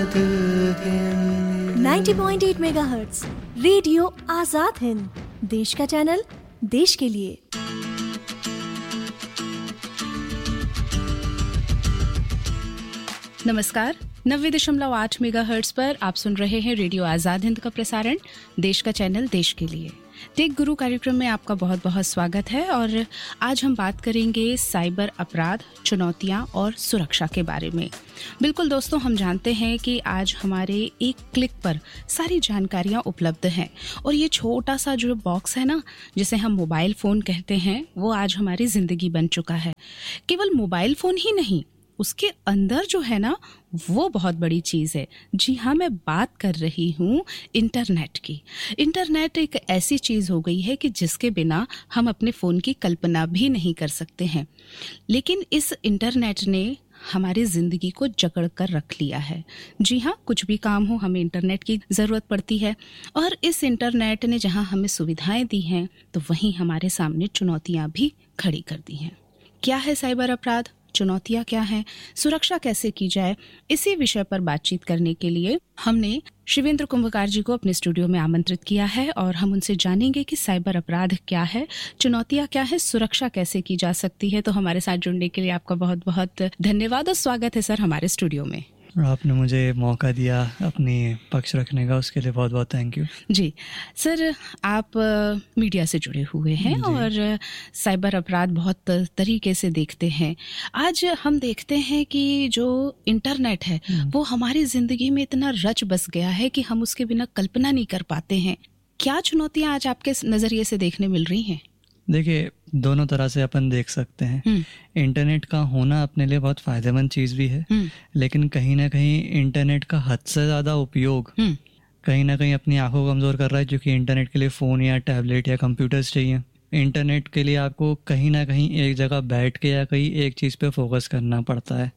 90.8 megahertz radio Azad Hind, देश का channel, देश के लिए। नमस्कार, 90.8 मेगाहर्ट्ज पर आप सुन रहे हैं रेडियो आजाद हिंद का प्रसारण, देश का चैनल, देश के लिए। टेक गुरु कार्यक्रम में आपका बहुत बहुत स्वागत है। और आज हम बात करेंगे साइबर अपराध, चुनौतियां और सुरक्षा के बारे में। बिल्कुल दोस्तों, हम जानते हैं कि आज हमारे एक क्लिक पर सारी जानकारियां उपलब्ध हैं और ये छोटा सा जो बॉक्स है ना, जिसे हम मोबाइल फ़ोन कहते हैं, वो आज हमारी ज़िंदगी बन चुका है। केवल मोबाइल फ़ोन ही नहीं, उसके अंदर जो है ना, वो बहुत बड़ी चीज़ है। जी हाँ, मैं बात कर रही हूँ इंटरनेट की। इंटरनेट एक ऐसी चीज़ हो गई है कि जिसके बिना हम अपने फ़ोन की कल्पना भी नहीं कर सकते हैं। लेकिन इस इंटरनेट ने हमारी ज़िंदगी को जकड़ कर रख लिया है। जी हाँ, कुछ भी काम हो, हमें इंटरनेट की ज़रूरत पड़ती है। और इस इंटरनेट ने जहाँ हमें सुविधाएं दी हैं, तो वहीं हमारे सामने चुनौतियाँ भी खड़ी कर दी हैं। क्या है साइबर अपराध, चुनौतियाँ क्या हैं, सुरक्षा कैसे की जाए, इसी विषय पर बातचीत करने के लिए हमने शिवेंद्र कुंभकार जी को अपने स्टूडियो में आमंत्रित किया है और हम उनसे जानेंगे कि साइबर अपराध क्या है, चुनौतियाँ क्या है, सुरक्षा कैसे की जा सकती है। तो हमारे साथ जुड़ने के लिए आपका बहुत बहुत धन्यवाद और स्वागत है सर हमारे स्टूडियो में। आपने मुझे मौका दिया अपनी पक्ष रखने का, उसके लिए बहुत बहुत थैंक यू। जी सर, आप मीडिया से जुड़े हुए हैं और साइबर अपराध बहुत तरीके से देखते हैं। आज हम देखते हैं कि जो इंटरनेट है वो हमारी ज़िंदगी में इतना रच बस गया है कि हम उसके बिना कल्पना नहीं कर पाते हैं। क्या चुनौतियाँ आज आपके नज़रिए से देखने मिल रही हैं? देखिए, दोनों तरह से अपन देख सकते हैं। इंटरनेट का होना अपने लिए बहुत फ़ायदेमंद चीज़ भी है, लेकिन कहीं ना कहीं इंटरनेट का हद से ज़्यादा उपयोग कहीं ना कहीं अपनी आंखों को कमज़ोर कर रहा है, क्योंकि इंटरनेट के लिए फ़ोन या टैबलेट या कंप्यूटर्स चाहिए। इंटरनेट के लिए आपको कहीं ना कहीं एक जगह बैठ के या कहीं एक चीज़ पे फोकस करना पड़ता है।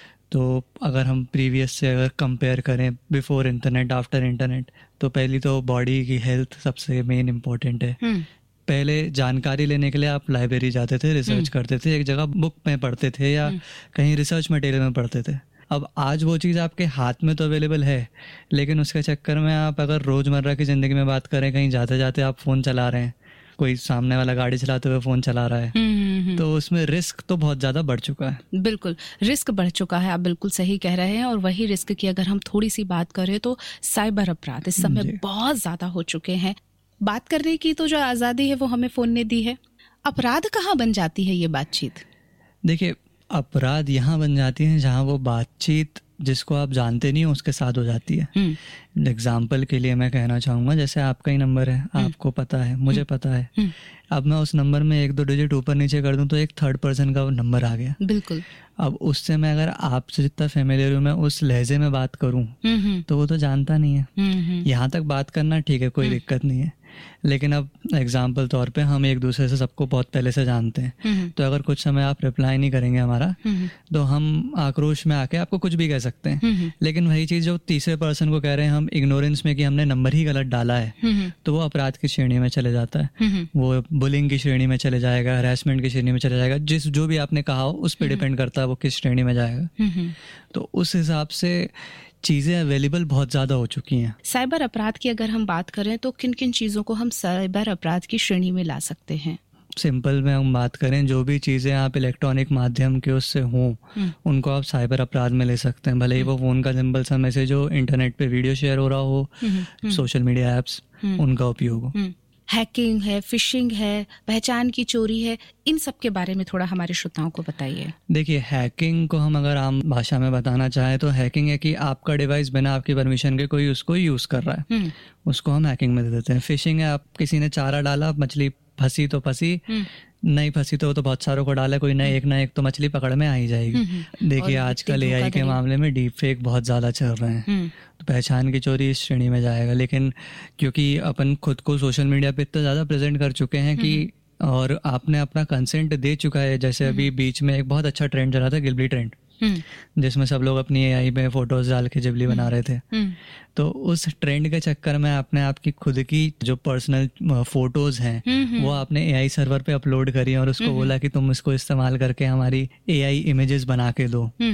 तो अगर हम प्रीवियस से अगर कंपेयर करें, बिफोर इंटरनेट, आफ्टर इंटरनेट, तो पहली तो बॉडी की हेल्थ सबसे मेन इम्पोर्टेंट है। पहले जानकारी लेने के लिए आप लाइब्रेरी जाते थे, रिसर्च करते थे, एक जगह बुक में पढ़ते थे या कहीं रिसर्च मटेरियल में पढ़ते थे। अब आज वो चीज़ आपके हाथ में तो अवेलेबल है, लेकिन उसके चक्कर में आप अगर रोज़मर्रा की ज़िंदगी में बात करें, कहीं जाते जाते आप फ़ोन चला रहे हैं, कोई सामने वाला गाड़ी चलाते हुए फ़ोन चला रहा है, तो उसमें रिस्क तो बहुत ज़्यादा बढ़ चुका है। बिल्कुल, रिस्क बढ़ चुका है, आप बिल्कुल सही कह रहे हैं। और वही रिस्क की अगर हम थोड़ी सी बात करें तो साइबर अपराध इस समय बहुत ज़्यादा हो चुके हैं। बात करने की तो जो आज़ादी है वो हमें फ़ोन ने दी है। अपराध कहाँ बन जाती है ये बातचीत? देखिए, अपराध यहाँ बन जाती है जहाँ वो बातचीत जिसको आप जानते नहीं हो उसके साथ हो जाती है। एग्जाम्पल के लिए मैं कहना चाहूँगा, जैसे आपका ही नंबर है, आपको पता है, मुझे पता है, अब मैं उस नंबर में 1-2 डिजिट ऊपर नीचे कर दूं तो एक थर्ड पर्सन का नंबर आ गया। बिल्कुल। अब उससे मैं अगर आपसे जितना फेमिलियर हूँ, मैं उस लहजे में बात करूँ तो वो तो जानता नहीं है। यहाँ तक बात करना ठीक है, कोई दिक्कत नहीं है, लेकिन अब एग्जाम्पल तौर पे हम एक दूसरे से सबको बहुत पहले से जानते हैं, तो अगर कुछ समय आप रिप्लाई नहीं करेंगे हमारा, तो हम आक्रोश में आके आपको कुछ भी कह सकते हैं। लेकिन वही चीज़ जो तीसरे पर्सन को कह रहे हैं हम इग्नोरेंस में कि हमने नंबर ही गलत डाला है, तो वो अपराध की श्रेणी में चले जाता है, वो बुलिंग की श्रेणी में चले जाएगा, हरासमेंट की श्रेणी में चले जाएगा। जो भी आपने कहा हो उस पर डिपेंड करता है वो किस श्रेणी में जाएगा। तो उस हिसाब से चीज़ें अवेलेबल बहुत ज़्यादा हो चुकी हैं। साइबर अपराध की अगर हम बात करें तो किन किन चीज़ों को हम साइबर अपराध की श्रेणी में ला सकते हैं? सिंपल में हम बात करें, जो भी चीज़ें आप इलेक्ट्रॉनिक माध्यम के उससे हों उनको आप साइबर अपराध में ले सकते हैं। भले ही वो फ़ोन का सिंपल सा मैसेज हो, इंटरनेट पे वीडियो शेयर हो रहा हो, सोशल मीडिया ऐप्स उनका उपयोग हो। हैकिंग है, फिशिंग है, पहचान की चोरी है, इन सब के बारे में थोड़ा हमारे श्रोताओं को बताइए। देखिए, हैकिंग को हम अगर आम भाषा में बताना चाहें तो हैकिंग है कि आपका डिवाइस बिना आपकी परमिशन के कोई उसको यूज़ कर रहा है, उसको हम हैकिंग में दे देते हैं। फिशिंग है, आप किसी ने चारा डाला, मछली फंसी तो फंसी, नहीं फंसी तो बहुत सारों को डाला, कोई ना एक तो मछली पकड़ में आ ही जाएगी। देखिए, आजकल एआई के मामले में डीप फेक बहुत ज़्यादा चल रहे हैं, तो पहचान की चोरी इस श्रेणी में जाएगा। लेकिन क्योंकि अपन खुद को सोशल मीडिया पे इतना ज़्यादा प्रेजेंट कर चुके हैं कि और आपने अपना कंसेंट दे चुका है, जैसे अभी बीच में एक बहुत अच्छा ट्रेंड चला था, गिबली ट्रेंड, जिसमें सब लोग अपनी एआई में फोटोज डाल के जिबली बना रहे थे। तो उस ट्रेंड के चक्कर में आपने आपकी खुद की जो पर्सनल फोटोज हैं वो आपने एआई सर्वर पे अपलोड करी और उसको बोला कि तुम इसको इस्तेमाल करके हमारी एआई इमेजेस बना के दो।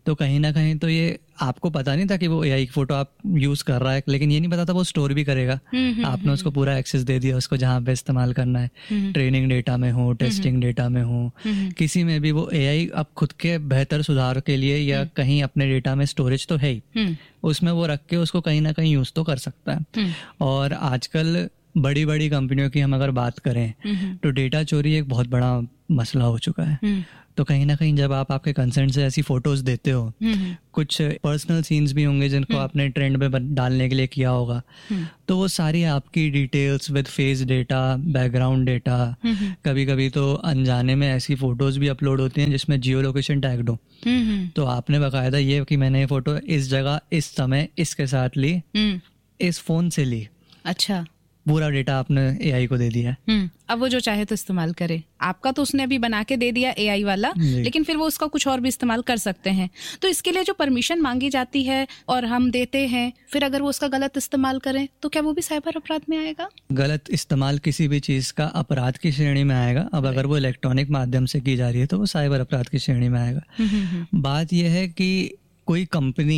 तो कहीं ना कहीं तो ये आपको पता नहीं था कि वो एआई की फोटो आप यूज कर रहा है, लेकिन ये नहीं पता था वो स्टोर भी करेगा। आपने उसको पूरा एक्सेस दे दिया उसको जहाँ पे इस्तेमाल करना है, ट्रेनिंग डेटा में हो, टेस्टिंग डेटा में हो, किसी में भी वो एआई अब खुद के बेहतर सुधार के लिए या कहीं अपने डेटा में स्टोरेज तो है ही, उसमें वो रख के उसको कहीं ना कहीं यूज तो कर सकता है। और आजकल बड़ी बड़ी कंपनियों की हम अगर बात करें तो डेटा चोरी एक बहुत बड़ा मसला हो चुका है। तो कहीं ना कहीं जब आप आपके कंसेंट से ऐसी फोटोज देते हो, कुछ पर्सनल सीन्स भी होंगे जिनको आपने ट्रेंड में डालने के लिए किया होगा, तो वो सारी आपकी details with face data, background data, कभी कभी तो अनजाने में ऐसी फोटोज भी अपलोड होती हैं जिसमें जियो लोकेशन टैग्ड हो। तो आपने बकायदा ये कि मैंने ये फोटो इस जगह इस समय इसके साथ ली, इस फोन से ली, अच्छा, पूरा डेटा आपने एआई को दे दिया है। अब वो जो चाहे तो इस्तेमाल करे। आपका तो उसने अभी बना के दे दिया एआई वाला, लेकिन फिर वो उसका कुछ और भी इस्तेमाल कर सकते हैं। तो इसके लिए जो परमिशन मांगी जाती है और हम देते हैं, फिर अगर वो उसका गलत इस्तेमाल करें तो क्या वो भी साइबर अपराध में आएगा? गलत इस्तेमाल किसी भी चीज का अपराध की श्रेणी में आएगा। अब अगर वो इलेक्ट्रॉनिक माध्यम से की जा रही है तो वो साइबर अपराध की श्रेणी में आएगा। बात यह है कि कोई कंपनी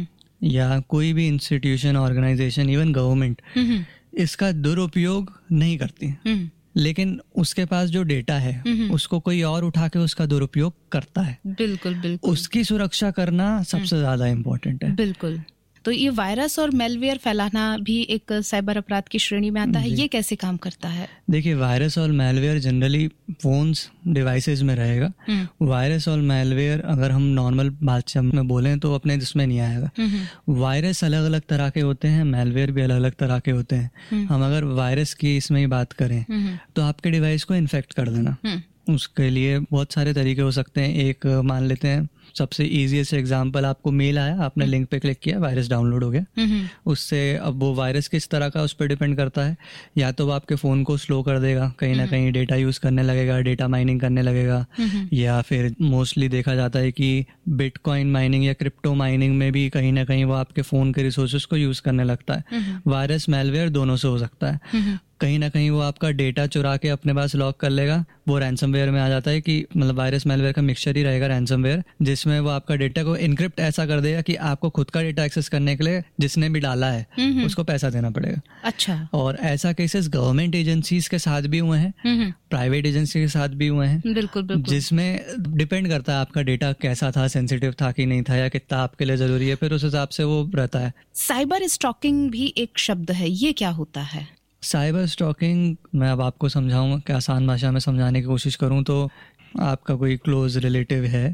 या कोई भी इंस्टीट्यूशन, ऑर्गेनाइजेशन, इवन गवर्नमेंट इसका दुरुपयोग नहीं करती, लेकिन उसके पास जो डेटा है उसको कोई और उठा के उसका दुरुपयोग करता है। बिल्कुल बिल्कुल, उसकी सुरक्षा करना सबसे ज्यादा इम्पोर्टेंट है। बिल्कुल। तो ये वायरस और मेलवेयर फैलाना भी एक साइबर अपराध की श्रेणी में आता है। ये कैसे काम करता है? देखिए, वायरस और मेलवेयर जनरली फोन्स, डिवाइसेस में रहेगा। वायरस और मेलवेयर अगर हम नॉर्मल भाषा में बोलें तो अपने जिसमें नहीं आएगा। वायरस अलग अलग तरह के होते हैं, मेलवेयर भी अलग अलग तरह के होते हैं। हम अगर वायरस की इसमें ही बात करें तो आपके डिवाइस को इन्फेक्ट कर देना, उसके लिए बहुत सारे तरीके हो सकते हैं। एक मान लेते हैं सबसे इजीएस्ट एग्जांपल, आपको मेल आया, आपने लिंक पे क्लिक किया, वायरस डाउनलोड हो गया। उससे अब वो वायरस किस तरह का उस पर डिपेंड करता है। या तो वो आपके फ़ोन को स्लो कर देगा, कहीं ना कहीं डेटा यूज़ करने लगेगा, डेटा माइनिंग करने लगेगा, या फिर मोस्टली देखा जाता है कि बिटकॉइन माइनिंग या क्रिप्टो माइनिंग में भी कहीं ना कहीं वो आपके फ़ोन के रिसोर्सेज को यूज़ करने लगता है। वायरस मेलवेयर दोनों से हो सकता है। कहीं ना कहीं वो आपका डेटा चुरा के अपने पास लॉक कर लेगा, वो रैंसमवेयर में आ जाता है कि मतलब वायरस मेलवेयर का मिक्सचर ही रहेगा रैंसमवेयर, जिसमें वो आपका डेटा को इनक्रिप्ट ऐसा कर देगा कि आपको खुद का डेटा एक्सेस करने के लिए जिसने भी डाला है उसको पैसा देना पड़ेगा। अच्छा। और ऐसा केसेस गवर्नमेंट एजेंसीज के साथ भी हुए हैं, प्राइवेट एजेंसी के साथ भी हुए हैं। बिल्कुल बिल्कुल, जिसमें डिपेंड करता है आपका डेटा कैसा था, सेंसिटिव था कि नहीं था, या कितना आपके लिए जरूरी है, फिर उस हिसाब से वो रहता है। साइबर स्टॉकिंग भी एक शब्द है, ये क्या होता है? साइबर स्टॉकिंग मैं अब आपको समझाऊंगा कि आसान भाषा में समझाने की कोशिश करूं तो आपका कोई क्लोज रिलेटिव है,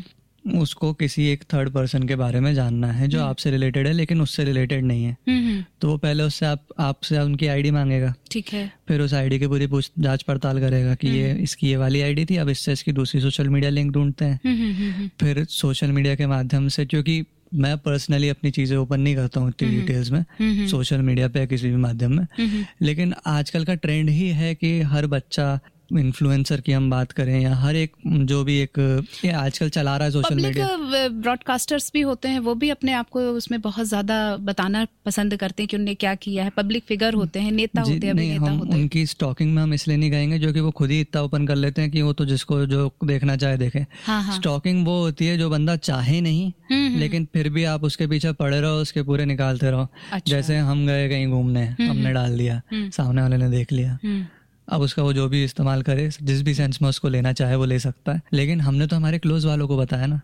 उसको किसी एक थर्ड पर्सन के बारे में जानना है जो आपसे रिलेटेड है लेकिन उससे रिलेटेड नहीं है, तो वो पहले उससे आपसे उनकी आईडी मांगेगा। ठीक है। फिर उस आईडी की पूरी जांच पड़ताल करेगा कि ये इसकी ये वाली आईडी थी, अब इससे इसकी दूसरी सोशल मीडिया लिंक ढूंढते हैं। फिर सोशल मीडिया के माध्यम से, क्योंकि मैं पर्सनली अपनी चीज़ें ओपन नहीं करता हूँ इतनी डिटेल्स में सोशल मीडिया पे या किसी भी माध्यम में, लेकिन आजकल का ट्रेंड ही है कि हर बच्चा, इन्फ्लुएंसर की हम बात करें या हर एक जो भी एक आजकल चला रहा है सोशल मीडिया, ब्रॉडकास्टर्स भी होते हैं, वो भी अपने आप को उसमें बहुत ज्यादा बताना पसंद करते हैं कि उन्होंने क्या किया है। पब्लिक फिगर होते हैं, नेता होते हैं, अभिनेता होते हैं। उनकी स्टॉकिंग में हम इसलिए नहीं कहेंगे जो कि वो खुद ही इतना ओपन कर लेते हैं कि वो तो जिसको जो देखना चाहे देखे। स्टॉकिंग वो होती है जो बंदा चाहे नहीं लेकिन फिर भी आप उसके पीछे पड़े रहो, उसके पूरे निकालते रहो। जैसे हम गए कहीं घूमने, हमने डाल दिया, सामने वाले ने देख लिया, अब उसका वो जो भी इस्तेमाल करे, जिस भी सेंस में उसको लेना चाहे वो ले सकता है, लेकिन हमने तो हमारे क्लोज वालों को बताया ना।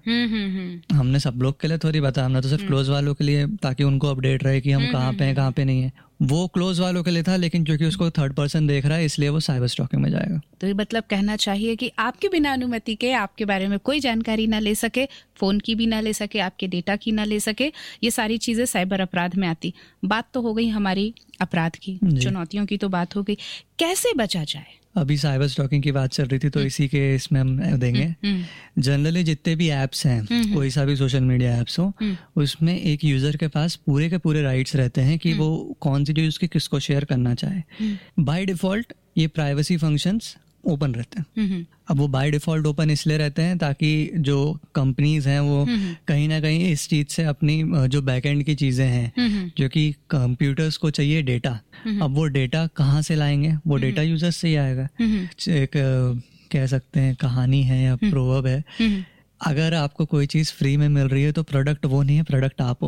हमने सब लोग के लिए थोड़ी बताया, हमने तो सिर्फ क्लोज वालों के लिए, ताकि उनको अपडेट रहे कि हम कहाँ पे हैं, कहाँ पे नहीं है। वो क्लोज वालों के लिए था, लेकिन क्योंकि उसको थर्ड पर्सन देख रहा है इसलिए वो साइबर स्टॉकिंग में जाएगा। तो ये मतलब कहना चाहिए कि आपके बिना अनुमति के आपके बारे में कोई जानकारी ना ले सके, फोन की भी ना ले सके, आपके डेटा की ना ले सके, ये सारी चीजें साइबर अपराध में आती। बात तो हो गई हमारी अपराध की, चुनौतियों की तो बात हो गई, कैसे बचा जाए? अभी साइबर स्टॉकिंग की बात चल रही थी तो इसी के इसमें हम देंगे। जनरली जितने भी ऐप्स हैं, कोई सा भी सोशल मीडिया ऐप्स हो, उसमें एक यूजर के पास पूरे के पूरे राइट्स रहते हैं कि वो कौन सी चीज उसकी किसको शेयर करना चाहे। बाय डिफॉल्ट ये प्राइवेसी फंक्शंस ओपन रहते हैं। अब वो बाय डिफॉल्ट ओपन इसलिए रहते हैं ताकि जो कंपनीज हैं वो कहीं ना कहीं इस चीज से अपनी जो बैकएंड की चीजें हैं, जो कि कंप्यूटर्स को चाहिए डेटा, अब वो डेटा कहाँ से लाएंगे? वो डेटा यूजर्स से ही आएगा। एक कह सकते हैं कहानी है या प्रोवर्ब है, अगर आपको कोई चीज़ फ्री में मिल रही है तो प्रोडक्ट वो नहीं है, प्रोडक्ट आप हो।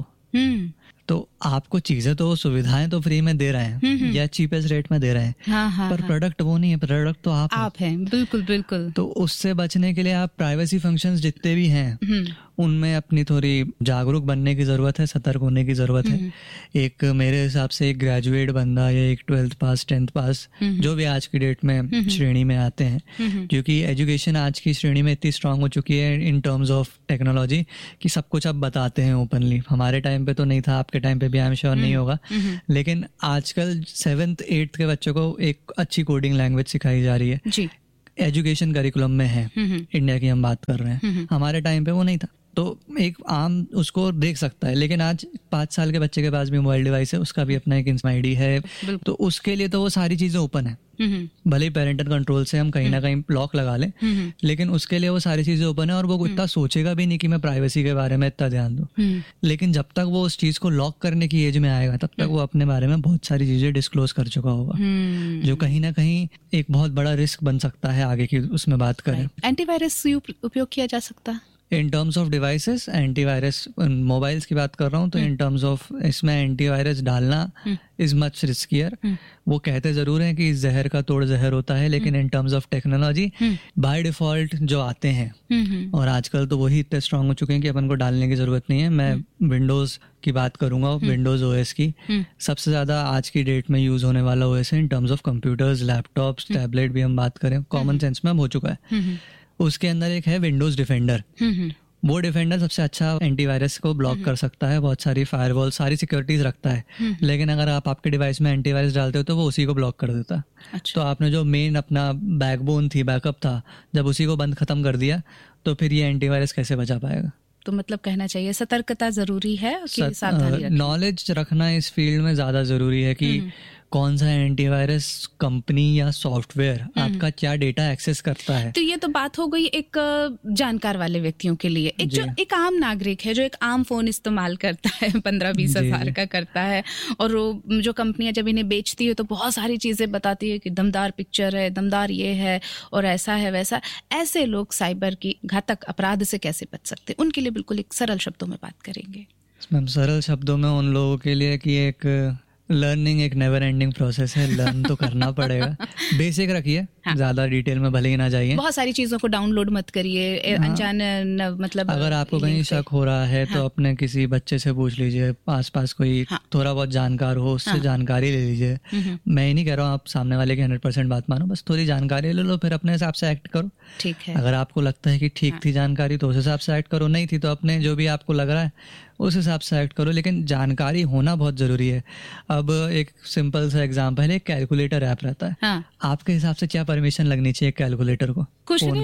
तो आपको चीजें तो सुविधाएं तो फ्री में दे रहे हैं या चीपेस्ट रेट में दे रहे हैं, पर प्रोडक्ट वो नहीं है, प्रोडक्ट तो आप हैं। बिल्कुल बिल्कुल। तो उससे बचने के लिए आप प्राइवेसी फंक्शंस जितने भी हैं उनमें अपनी थोड़ी जागरूक बनने की जरूरत है, सतर्क होने की जरूरत है। एक मेरे हिसाब से एक ग्रेजुएट बंदा या एक 12th पास 10th पास जो भी आज की डेट में श्रेणी में आते हैं, क्योंकि एजुकेशन आज की श्रेणी में इतनी स्ट्रांग हो चुकी है इन टर्म्स ऑफ टेक्नोलॉजी कि सब कुछ अब बताते हैं ओपनली। हमारे टाइम पे तो नहीं था, आपके टाइम पे भी आई एम श्योर नहीं होगा, लेकिन आजकल 7th 8th के बच्चों को एक अच्छी कोडिंग लैंग्वेज सिखाई जा रही है जी। एजुकेशन करिकुलम में है, इंडिया की हम बात कर रहे हैं, हमारे टाइम पे वो नहीं था। तो एक आम उसको देख सकता है, लेकिन आज 5 साल के बच्चे के पास भी मोबाइल डिवाइस है, उसका भी अपना एक इंस्टा आईडी है, तो उसके लिए तो वो सारी चीजें ओपन है। भले ही पेरेंटल कंट्रोल से हम कहीं ना कहीं लॉक लगा लें, लेकिन उसके लिए वो सारी चीजें ओपन है और वो इतना सोचेगा भी नहीं कि मैं प्राइवेसी के बारे में इतना ध्यान दूं। लेकिन जब तक वो उस चीज को लॉक करने की एज में आएगा तब तक वो अपने बारे में बहुत सारी चीजें डिस्क्लोज कर चुका होगा, जो कहीं ना कहीं एक बहुत बड़ा रिस्क बन सकता है आगे की उसमें बात करें। एंटीवायरस उपयोग किया जा सकता है in terms of devices, antivirus mobiles की बात कर रहा हूँ तो इन टर्म्स ऑफ इसमें एंटीवायरस डालना इज मच रिस्कियर। वो कहते जरूर हैं कि जहर का तोड़ जहर होता है, लेकिन in terms of technology by default जो आते हैं और आजकल तो वही इतने स्ट्रांग हो चुके हैं कि अपन को डालने की जरूरत नहीं है। मैं विंडोज की बात करूंगा, विंडोज ओएस की सबसे ज्यादा आज की डेट में यूज होने वाला ओएस है in terms of computers, laptops, tablet भी हम बात करें, कॉमन सेंस में अब हो चुका है। उसके अंदर एक है विंडोज डिफेंडर। वो डिफेंडर सबसे अच्छा एंटीवायरस को ब्लॉक कर सकता है, बहुत सारी फायरवॉल, सारी सिक्योरिटीज रखता है, लेकिन अगर आप आपके डिवाइस में एंटीवायरस डालते हो तो वो उसी को ब्लॉक कर देता है। अच्छा। तो आपने जो मेन अपना बैकबोन थी, बैकअप था, जब उसी को बंद खत्म कर दिया तो फिर ये एंटीवायरस कैसे बचा पाएगा? तो मतलब कहना चाहिए सतर्कता जरूरी है, नॉलेज रखना इस फील्ड में ज्यादा जरूरी है कि कौन सा एंटीवायरस कंपनी या सॉफ्टवेयर आपका क्या डेटा एक्सेस करता है। तो ये तो बात हो गई एक जानकार वाले व्यक्तियों के लिए। एक जो एक आम नागरिक है जो एक आम फोन इस्तेमाल करता है, 15-20 हज़ार का करता है, और वो जो कंपनियां जब इन्हें बेचती है तो बहुत सारी चीजें बताती है कि दमदार पिक्चर है, दमदार ये है और ऐसा है वैसा। ऐसे लोग साइबर की घातक अपराध से कैसे बच सकते हैं, उनके लिए बिल्कुल एक सरल शब्दों में बात करेंगे। मैम सरल शब्दों में उन लोगों के लिए कि एक लर्निंग एक नेवर एंडिंग प्रोसेस है, लर्न तो करना पड़ेगा। बेसिक रखिए, ज्यादा डिटेल में भले ही ना जाइए, बहुत सारी चीजों को डाउनलोड मत करिए अनजान मतलब। अगर आपको कहीं शक हो रहा है तो अपने किसी बच्चे से पूछ लीजिए, आसपास कोई थोड़ा बहुत जानकार हो उससे जानकारी ले लीजिए। मैं ही नहीं कह रहा हूँ आप सामने वाले की 100% बात मानो, बस थोड़ी जानकारी ले लो, फिर अपने हिसाब से एक्ट करो। ठीक है। अगर आपको लगता है कि ठीक थी जानकारी तो उस हिसाब से एक्ट करो, नहीं थी तो अपने जो भी आपको लग रहा है उस हिसाब से एक्ट करो, लेकिन जानकारी होना बहुत जरूरी है। अब एक सिंपल सा एग्जांपल है, कैलकुलेटर ऐप रहता है, आपके हिसाब से क्या परमिशन लगनी चाहिए कैलकुलेटर को? कुछ नहीं,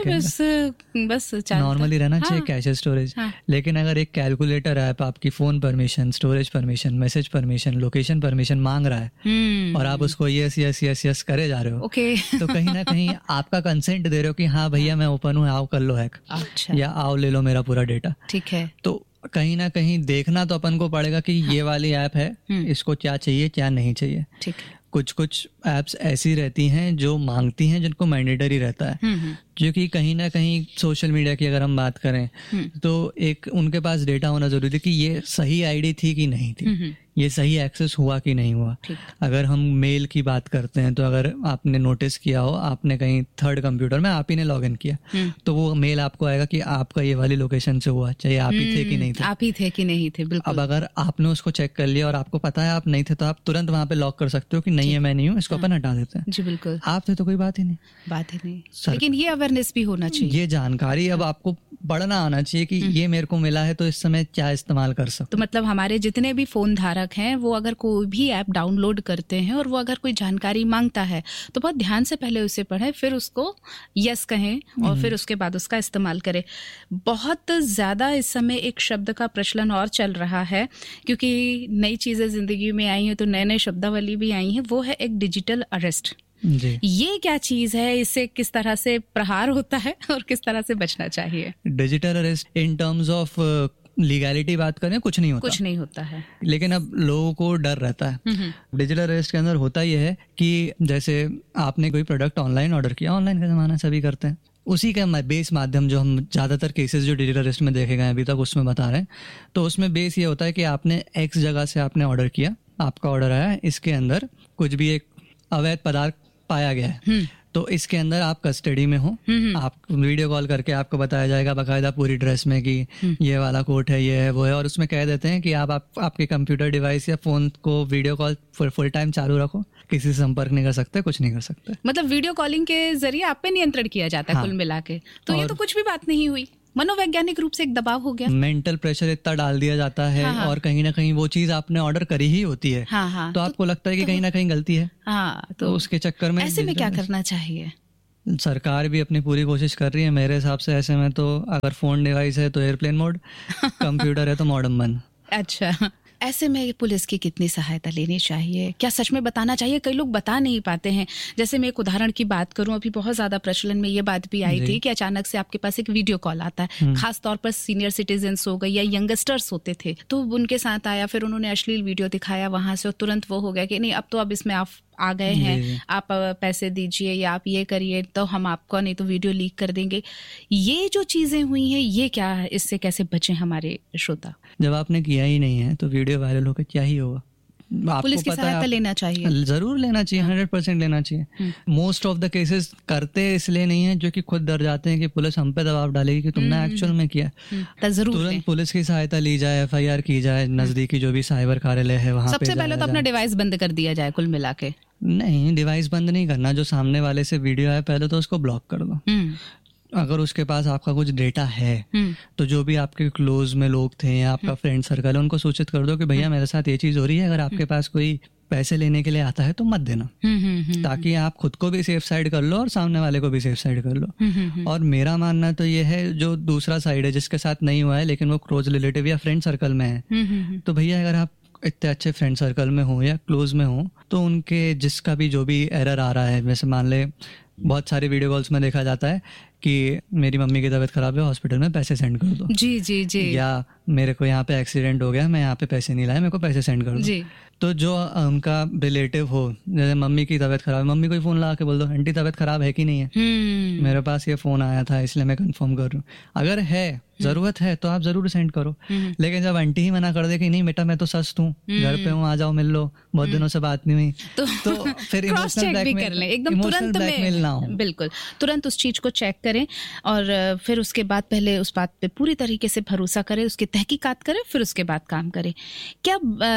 बस नॉर्मली रहना चाहिए कैश स्टोरेज। लेकिन अगर एक कैलकुलेटर ऐप आपकी phone permission, storage permission, message permission, location permission मांग रहा है और आप उसको यस यस यस यस करे जा रहे हो, तो कहीं ना कहीं आपका कंसेंट दे रहे हो कि हाँ भैया मैं ओपन हूँ, आओ कर लो हैक, या आओ ले लो मेरा पूरा डेटा। ठीक है। तो कहीं ना कहीं देखना तो अपन को पड़ेगा कि ये वाली ऐप है, इसको क्या चाहिए क्या नहीं चाहिए। ठीक। कुछ ऐप्स ऐसी रहती हैं जो मांगती हैं, जिनको मैंडेटरी रहता है, क्योंकि कहीं ना कहीं सोशल मीडिया की अगर हम बात करें तो एक उनके पास डेटा होना जरूरी है कि ये सही आईडी थी कि नहीं थी, ये सही एक्सेस हुआ कि नहीं हुआ। अगर हम मेल की बात करते हैं तो अगर आपने नोटिस किया हो, आपने कहीं थर्ड कंप्यूटर में आप ही ने लॉग इन किया तो वो मेल आपको आएगा कि आपका ये वाली लोकेशन से हुआ, चाहे आप ही थे कि नहीं थे। आप ही थे कि नहीं थे, बिल्कुल। अब अगर आपने उसको चेक कर लिया और आपको पता है आप नहीं थे, तो आप तुरंत वहां पे लॉक कर सकते हो कि नहीं है, मैं नहीं हूँ, इसको अपन हटा देते हैं। जी बिल्कुल। आप थे तो कोई बात ही नहीं। लेकिन ये अवेयरनेस भी होना चाहिए, ये जानकारी अब आपको पढ़ना आना चाहिए कि ये मेरे को मिला है तो इस समय क्या इस्तेमाल कर सकते। तो मतलब हमारे जितने भी फोन धारक हैं वो अगर कोई भी ऐप डाउनलोड करते हैं और वो अगर कोई जानकारी मांगता है तो बहुत ध्यान से पहले उसे पढ़ें, फिर उसको यस कहें और फिर उसके बाद उसका इस्तेमाल करें। बहुत ज़्यादा इस समय एक शब्द का प्रचलन और चल रहा है, क्योंकि नई चीज़ें ज़िंदगी में आई हैं तो नए नए शब्दावली भी आई हैं, वो है एक डिजिटल अरेस्ट। ये क्या चीज है, इससे किस तरह से प्रहार होता है और किस तरह से बचना चाहिए? Digital arrest in terms of legality बात करें, कुछ नहीं होता है, लेकिन अब लोगों को डर रहता है। डिजिटल अरेस्ट के अंदर होता यह है कि जैसे आपने कोई प्रोडक्ट ऑनलाइन ऑर्डर किया, ऑनलाइन का जमाना सभी करते हैं, उसी का बेस माध्यम जो हम ज़्यादातर केसेस जो डिजिटल अरेस्ट में देखे गए अभी तक उसमें बता रहे हैं, तो उसमें बेस ये होता है कि आपने एक्स जगह से आपने ऑर्डर किया, आपका ऑर्डर आया, इसके अंदर कुछ भी एक अवैध पदार्थ पाया गया है, तो इसके अंदर आप कस्टडी में हो, आप वीडियो कॉल करके आपको बताया जाएगा बाकायदा पूरी ड्रेस में कि ये वाला कोट है, ये है, वो है, और उसमें कह देते हैं कि आप आपके कंप्यूटर डिवाइस या फोन को वीडियो कॉल फुल टाइम चालू रखो, किसी से संपर्क नहीं कर सकते, कुछ नहीं कर सकते। मतलब वीडियो कॉलिंग के जरिए आप पे नियंत्रण किया जाता है। हाँ। कुल मिला के तो ये तो कुछ भी बात नहीं हुई, मनोवैज्ञानिक रूप से एक दबाव हो गया, मेंटल प्रेशर इतना डाल दिया जाता है। हाँ। और कहीं ना कहीं वो चीज आपने ऑर्डर करी ही होती है। हाँ। तो आपको लगता है कि कहीं ना कहीं गलती है। तो उसके चक्कर में ऐसे में क्या करना चाहिए? सरकार भी अपनी पूरी कोशिश कर रही है मेरे हिसाब से। ऐसे में तो अगर फोन डिवाइस है तो एयरप्लेन मोड, कंप्यूटर है तो मॉडर्न बंद। अच्छा, ऐसे में पुलिस की कितनी सहायता लेनी चाहिए? क्या सच में बताना चाहिए? कई लोग बता नहीं पाते हैं। जैसे मैं एक उदाहरण की बात करूं, अभी बहुत ज्यादा प्रचलन में ये बात भी आई थी कि अचानक से आपके पास एक वीडियो कॉल आता है, खास तौर पर सीनियर सिटीजन्स हो गए या यंगस्टर्स होते थे, तो उनके साथ आया, फिर उन्होंने अश्लील वीडियो दिखाया वहां से, और तुरंत वो हो गया कि नहीं अब इसमें आप आ गए हैं, आप पैसे दीजिए या आप ये करिए तो हम आपको नहीं तो वीडियो लीक कर देंगे। ये जो चीजें हुई हैं, ये क्या, इससे कैसे बचें हमारे श्रोता? जब आपने किया ही नहीं है तो वीडियो वायरल होकर क्या ही होगा? पुलिस की सहायता लेना चाहिए, जरूर लेना चाहिए, 100% लेना चाहिए। मोस्ट ऑफ द केसेस करते इसलिए नहीं है जो कि खुद डर जाते हैं कि पुलिस हम पे दबाव डालेगी कि तुमने एक्चुअल में किया। तुरंत पुलिस की सहायता ली जाए, FIR की जाए, नजदीकी जो भी साइबर कार्यालय है वहाँ पे। सबसे पहले तो अपना डिवाइस बंद कर दिया जाए कुल मिला के। नहीं, डिवाइस बंद नहीं करना, जो सामने वाले से वीडियो है पहले तो उसको ब्लॉक कर दो। अगर उसके पास आपका कुछ डेटा है तो जो भी आपके क्लोज में लोग थे या आपका फ्रेंड सर्कल है उनको सूचित कर दो कि भैया मेरे साथ ये चीज हो रही है, अगर आपके पास कोई पैसे लेने के लिए आता है तो मत देना, ताकि आप खुद को भी सेफ साइड कर लो और सामने वाले को भी सेफ साइड कर लो। और मेरा मानना तो ये है, जो दूसरा साइड है जिसके साथ नहीं हुआ है लेकिन वो क्लोज रिलेटिव या फ्रेंड सर्कल में है, तो भैया अगर आप इतने अच्छे फ्रेंड सर्कल में हो या क्लोज में हो तो उनके जिसका भी जो भी एरर आ रहा है, जैसे मान ले बहुत सारे वीडियो कॉल्स में देखा जाता है कि मेरी मम्मी की तबीयत खराब है, हॉस्पिटल में पैसे सेंड कर दो। जी जी जी। या मेरे को यहाँ पे एक्सीडेंट हो गया, मैं यहाँ पे पैसे नहीं लाया, मेरे को पैसे सेंड कर दो। तो जो उनका रिलेटिव हो, जैसे मम्मी की तबीयत खराब है, मम्मी को फोन लगा के बोल दो आंटी तबीयत खराब है कि नहीं है, मेरे पास ये फोन आया था इसलिए मैं कंफर्म कर रहा हूँ। अगर है, जरूरत है तो आप जरूर सेंड करो। लेकिन जब आंटी ही मना कर दे कि नहीं बेटा मैं तो सस्त हूँ, घर पे हूँ, आ जाओ मिल लो, बहुत दिनों से बात नहीं हुई, तो फिर क्रॉस चेक भी कर लें, एकदम तुरंत में ना हो। बिल्कुल तुरंत उस चीज को चेक करें और फिर उसके बाद पहले उस बात पे पूरी तरीके से भरोसा करें, उसकी तहकीकात करें, फिर उसके बाद काम करें। क्या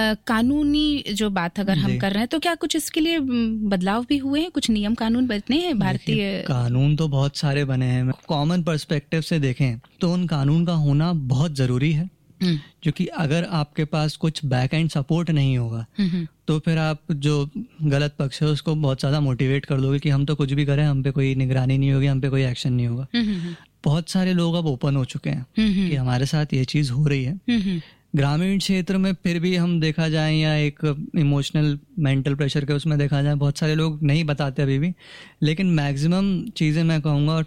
कानूनी जो बात अगर हम कर रहे हैं तो क्या कुछ इसके लिए बदलाव भी हुए हैं? कुछ नियम कानून बने हैं? भारतीय कानून तो बहुत सारे बने हैं। कॉमन पर्सपेक्टिव से देखें तो उन कानून का होना बहुत जरूरी है, क्योंकि अगर आपके पास कुछ बैक एंड सपोर्ट नहीं होगा तो फिर आप जो गलत पक्ष है उसको बहुत ज्यादा मोटिवेट कर दोगे कि हम तो कुछ भी करें, हम पे कोई निगरानी नहीं होगी, हम पे कोई एक्शन नहीं होगा। बहुत सारे लोग अब ओपन हो चुके हैं कि हमारे साथ ये चीज हो रही है। ग्रामीण क्षेत्र में फिर भी हम देखा जाए या एक इमोशनल मेंटल प्रेशर के उसमें देखा जाए, बहुत सारे लोग नहीं बताते अभी भी, लेकिन मैक्सिमम चीजें मैं कहूँगा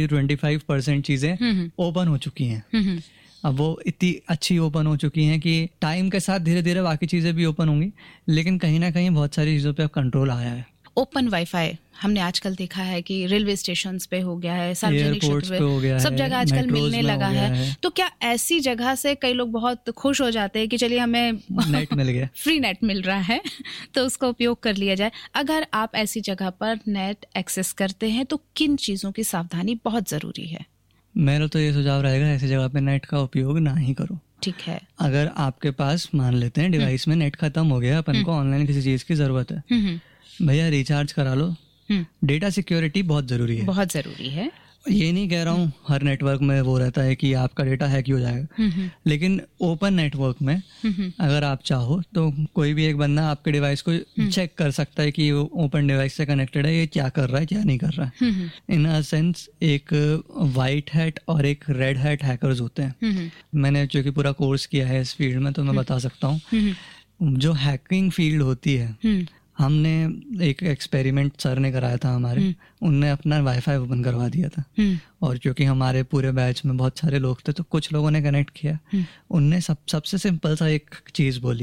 20-25% चीजें ओपन हो चुकी हैं। अब वो इतनी अच्छी ओपन हो चुकी हैं कि टाइम के साथ धीरे धीरे बाकी चीजें भी ओपन होंगी, लेकिन कहीं ना कहीं बहुत सारी चीजों पे अब कंट्रोल आया है। ओपन वाईफाई हमने आजकल देखा है कि रेलवे स्टेशन पे हो गया है, सार्वजनिक क्षेत्र पे, सब जगह आजकल मिलने लगा है। तो क्या ऐसी जगह से कई लोग बहुत खुश हो जाते हैं कि चलिए हमें नेट मिल गया, फ्री नेट मिल रहा है तो उसका उपयोग कर लिया जाए। अगर आप ऐसी जगह पर नेट एक्सेस करते हैं तो किन चीजों की सावधानी बहुत जरूरी है? मेरा तो ये सुझाव रहेगा ऐसी जगह पे नेट का उपयोग ना ही करो। ठीक है। अगर आपके पास मान लेते हैं डिवाइस में नेट खत्म हो गया, अपन को ऑनलाइन किसी चीज की जरूरत है, भैया रिचार्ज करा लो। डेटा सिक्योरिटी बहुत जरूरी है, बहुत जरूरी है। ये नहीं कह रहा हूँ हर नेटवर्क में वो रहता है कि आपका डेटा हैक हो जाएगा, लेकिन ओपन नेटवर्क में अगर आप चाहो तो कोई भी एक बंदा आपके डिवाइस को चेक कर सकता है कि वो ओपन डिवाइस से कनेक्टेड है, ये क्या कर रहा है क्या नहीं कर रहा है। इन अ सेंस एक वाइट हैट और एक रेड हैट हैकर्स होते हैं। मैंने जो कि पूरा कोर्स किया है इस फील्ड में तो मैं बता सकता हूँ, जो हैकिंग फील्ड होती है, हमने एक एक्सपेरिमेंट सर ने कराया था हमारे, उनने अपना वाईफाई ओपन करवा दिया था, और क्योंकि हमारे पूरे बैच में बहुत सारे लोग थे तो कुछ लोगों ने कनेक्ट किया, उनने सबसे सिंपल सा एक चीज बोली,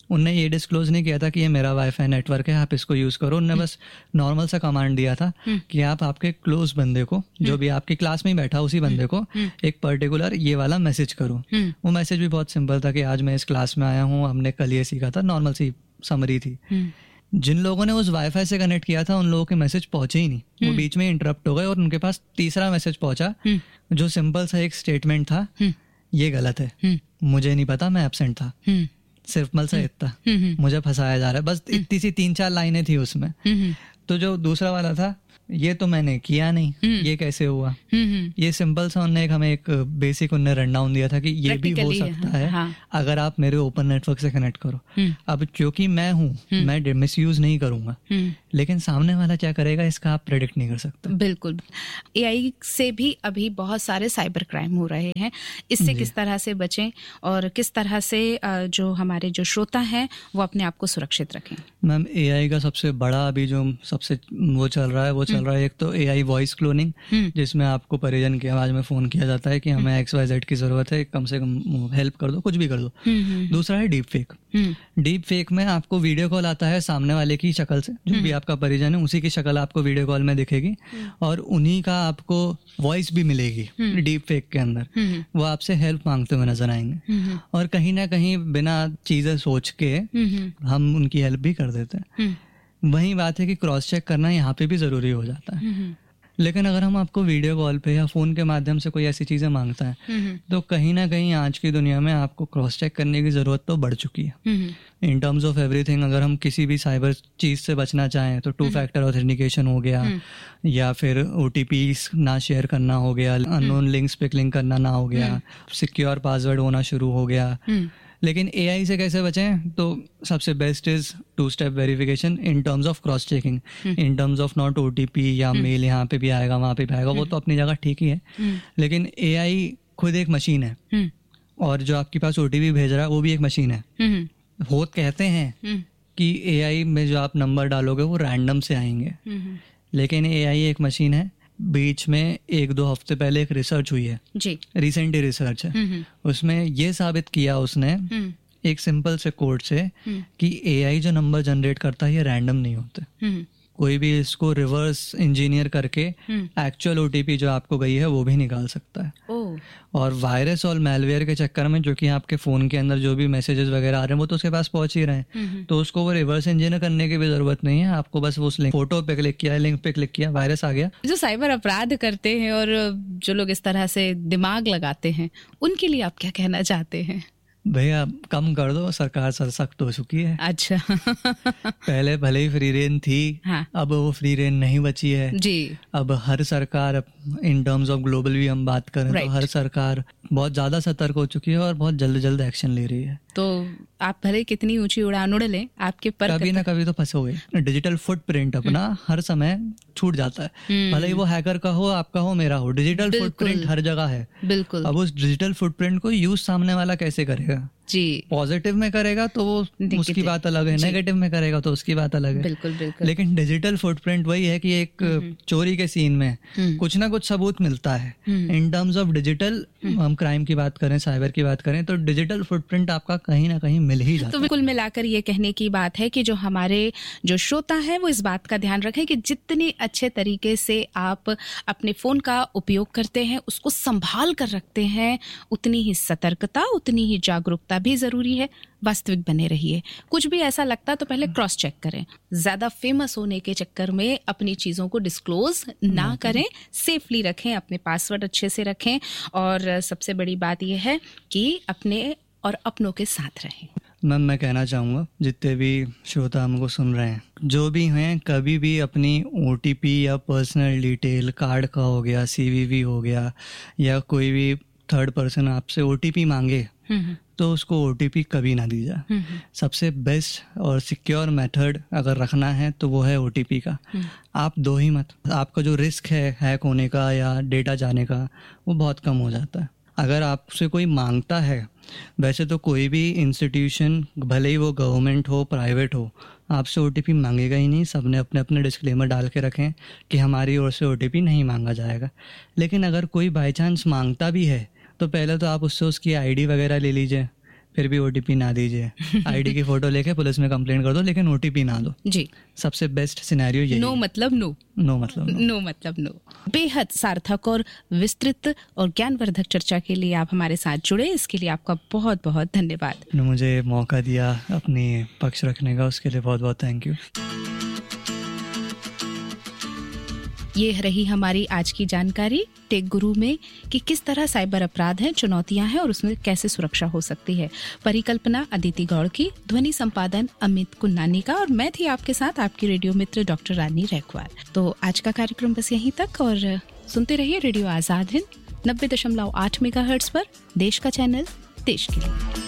उनने ये डिस्क्लोज नहीं किया था कि ये मेरा वाईफाई नेटवर्क है, आप इसको यूज़ करो। उनने बस नॉर्मल सा कमांड दिया था कि आप आपके क्लोज बंदे को, जो भी आपकी क्लास में ही बैठा उसी बंदे को एक पर्टिकुलर ये वाला मैसेज करो। वो मैसेज भी बहुत सिंपल था कि आज मैं इस क्लास में आया हूँ, हमने कल ये सीखा था, नॉर्मल सी समरी थी। जिन लोगों ने उस वाईफाई से कनेक्ट किया था उन लोगों के मैसेज पहुंचे ही नहीं, वो बीच में इंटरप्ट हो गए और उनके पास तीसरा मैसेज पहुंचा जो सिंपल सा एक स्टेटमेंट था, ये गलत है, मुझे नहीं पता, मैं एब्सेंट था। सिर्फ मल सा इतना, मुझे फंसाया जा रहा है, बस इतनी सी 3-4 लाइनें थी उसमें। तो जो दूसरा वाला था, ये तो मैंने किया नहीं, ये कैसे हुआ, ये सिंपल सा उन्होंने हमें एक बेसिक उन्होंने रन डाउन दिया था कि ये भी हो सकता है हाँ। अगर आप मेरे ओपन नेटवर्क से कनेक्ट करो। अब क्योंकि मैं हूँ, मैं मिसयूज नहीं करूंगा, लेकिन सामने वाला क्या करेगा इसका आप प्रेडिक्ट नहीं कर सकते। बिल्कुल। एआई से भी अभी बहुत सारे साइबर क्राइम हो रहे हैं, इससे किस तरह से बचें और किस तरह से जो हमारे जो श्रोता हैं वो अपने आप को सुरक्षित रखें? मैम, एआई का सबसे बड़ा अभी जो सबसे वो चल रहा है एक तो एआई वॉइस क्लोनिंग, जिसमें आपको परिजन की आवाज में फोन किया जाता है कि हमें XYZ की जरूरत है, कम से कम हेल्प कर दो, कुछ भी कर दो। दूसरा है डीप फेक। डीप फेक में आपको वीडियो कॉल आता है सामने वाले की शक्ल से, जो भी आपका परिजन है उसी की शक्ल आपको वीडियो कॉल में दिखेगी और उन्हीं का आपको वॉइस भी मिलेगी डीप फेक के अंदर। वो आपसे हेल्प मांगते हुए नजर आएंगे और कहीं ना कहीं बिना चीजें सोच के हम उनकी हेल्प भी कर देते हैं। वही बात है कि क्रॉस चेक करना यहाँ पे भी जरूरी हो जाता है। लेकिन अगर हम आपको वीडियो कॉल पे या फोन के माध्यम से कोई ऐसी चीजें मांगता है तो कहीं ना कहीं आज की दुनिया में आपको क्रॉस चेक करने की जरूरत तो बढ़ चुकी है इन टर्म्स ऑफ एवरीथिंग। अगर हम किसी भी साइबर चीज से बचना चाहें तो 2 फैक्टर ऑथेंटिकेशन हो गया, या फिर OTP ना शेयर करना हो गया, अननोन लिंक्स पे क्लिक करना ना हो गया, सिक्योर पासवर्ड होना शुरू हो गया। लेकिन एआई से कैसे बचें? तो सबसे best is 2 step verification in terms of cross checking, in terms of not OTP या मेल यहाँ पे भी आएगा वहाँ पे भी आएगा, वो तो अपनी जगह ठीक ही है। लेकिन एआई खुद एक मशीन है और जो आपके पास OTP भेज रहा है वो भी एक मशीन है। वो कहते हैं कि एआई में जो आप नंबर डालोगे वो रैंडम से आएंगे, लेकिन एआई एक मशीन है। बीच में 1-2 हफ्ते पहले एक रिसर्च हुई है जी, रिसेंटली रिसर्च है, उसमें ये साबित किया उसने एक सिंपल से कोड से कि एआई जो नंबर जनरेट करता है ये रैंडम नहीं होते। कोई भी इसको रिवर्स इंजीनियर करके एक्चुअल OTP जो आपको गई है वो भी निकाल सकता है। और वायरस और मैलवेयर के चक्कर में जो कि आपके फोन के अंदर जो भी मैसेजेस वगैरह आ रहे हैं वो तो उसके पास पहुंच ही रहे हैं, तो उसको वो रिवर्स इंजीनियर करने की भी जरूरत नहीं है। आपको बस वो फोटो पे क्लिक किया, लिंक पे क्लिक किया, वायरस आ गया। जो साइबर अपराध करते हैं और जो लोग इस तरह से दिमाग लगाते हैं उनके लिए आप क्या कहना चाहते हैं? भैया कम कर दो, सरकार सख्त हो चुकी है। अच्छा पहले भले ही फ्री रेन थी, हाँ। अब वो फ्री रेन नहीं बची है जी। अब हर सरकार इन टर्म्स ऑफ ग्लोबल भी हम बात करें तो हर सरकार बहुत ज्यादा सतर्क हो चुकी है और बहुत जल्द जल्द एक्शन ले रही है। तो आप भले कितनी ऊंची उड़ान उड़ लें, आपके पर कभी ना कभी तो फंसोगे। डिजिटल फुटप्रिंट अपना हर समय छूट जाता है, भले ही वो हैकर का हो, आपका हो, मेरा हो, डिजिटल फुटप्रिंट हर जगह है। बिल्कुल। अब उस डिजिटल फुटप्रिंट को यूज सामने वाला कैसे करेगा जी? पॉजिटिव में करेगा तो वो उसकी बात अलग है, नेगेटिव में करेगा तो उसकी बात अलग है। बिल्कुल बिल्कुल। लेकिन डिजिटल फुटप्रिंट वही है कि एक चोरी के सीन में कुछ ना कुछ सबूत मिलता है। इन टर्म्स ऑफ डिजिटल हम क्राइम की बात करें, साइबर की बात करें तो डिजिटल फुटप्रिंट आपका कहीं ना कहीं मिल ही जाता है। तो कुल मिलाकर ये कहने की बात है कि जो हमारे जो श्रोता है वो इस बात का ध्यान रखें कि जितने अच्छे तरीके से आप अपने फोन का उपयोग करते हैं, उसको संभाल कर रखते हैं, उतनी ही सतर्कता, उतनी ही जागरूकता भी जरूरी है। वास्तविक बने रहिए। कुछ भी ऐसा लगता तो पहले क्रॉस चेक करें। ज्यादा फेमस होने के चक्कर में अपनी चीजों को डिस्क्लोज ना करें, सेफली रखें, अपने पासवर्ड अच्छे से रखें और सबसे बड़ी बात यह है कि अपने और अपनों के साथ रहें। मैम, मैं कहना चाहूँगा जितने भी श्रोता हमको सुन रहे हैं, जो भी हैं, कभी भी अपनी OTP या पर्सनल डिटेल, कार्ड का हो गया, CVV हो गया, या कोई भी थर्ड पर्सन आपसे OTP मांगे तो उसको OTP कभी ना दीजिए। सबसे बेस्ट और सिक्योर मेथड अगर रखना है तो वो है OTP का। आप दो ही मत, आपका जो रिस्क है हैक होने का या डेटा जाने का वो बहुत कम हो जाता है। अगर आपसे कोई मांगता है, वैसे तो कोई भी इंस्टीट्यूशन भले ही वो गवर्नमेंट हो, प्राइवेट हो, आपसे OTP मांगेगा ही नहीं। सबने अपने अपने डिस्क्लेमर डाल के रखें कि हमारी ओर से OTP नहीं मांगा जाएगा। लेकिन अगर कोई बाई चांस मांगता भी है तो पहले तो आप उससे उसकी ID वगैरह ले लीजिए, फिर भी OTP ना दीजिए। ID की फोटो लेके पुलिस में कंप्लेंट कर दो, लेकिन OTP ना दो जी। सबसे बेस्ट सिनेरियो यही। नो मतलब नो, नो मतलब नो, नो मतलब नो। बेहद सार्थक और विस्तृत और ज्ञानवर्धक चर्चा के लिए आप हमारे साथ जुड़े, इसके लिए आपका बहुत बहुत धन्यवाद। मुझे मौका दिया अपनी पक्ष रखने का, उसके लिए बहुत बहुत थैंक यू। ये रही हमारी आज की जानकारी टेक गुरु में कि किस तरह साइबर अपराध हैं, चुनौतियां हैं और उसमें कैसे सुरक्षा हो सकती है। परिकल्पना अदिति गौड़ की, ध्वनि संपादन अमित कुन्नानी का, और मैं थी आपके साथ आपकी रेडियो मित्र डॉक्टर रानी रैकवार। तो आज का कार्यक्रम बस यहीं तक, और सुनते रहिए रेडियो आजाद हिंद 90.8 मेगाहर्ट्ज पर, देश का चैनल, देश के लिए।